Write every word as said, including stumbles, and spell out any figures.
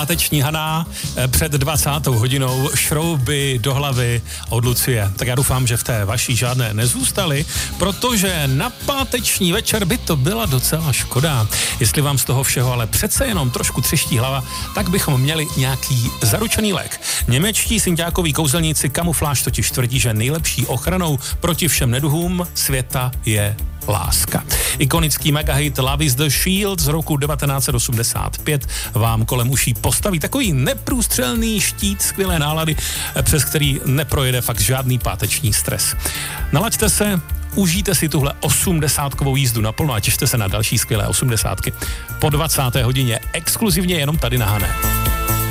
Páteční Hana před dvacátou hodinou šrouby do hlavy od Lucie. Tak já doufám, že v té vaší žádné nezůstaly, protože na páteční večer by to byla docela škoda. Jestli vám z toho všeho ale přece jenom trošku třeští hlava, tak bychom měli nějaký zaručený lék. Němečtí synťákoví kouzelníci Kamufláž totiž tvrdí, že nejlepší ochranou proti všem neduhům světa je láska. Ikonický megahit Love is the Shield z roku devatenáct set osmdesát pět vám kolem uší postaví takový neprůstřelný štít skvělé nálady, přes který neprojede fakt žádný páteční stres. Nalaďte se, užijte si tuhle osmdesátkovou jízdu naplno a těšte se na další skvělé osmdesátky po dvacáté hodině exkluzivně jenom tady na Hané.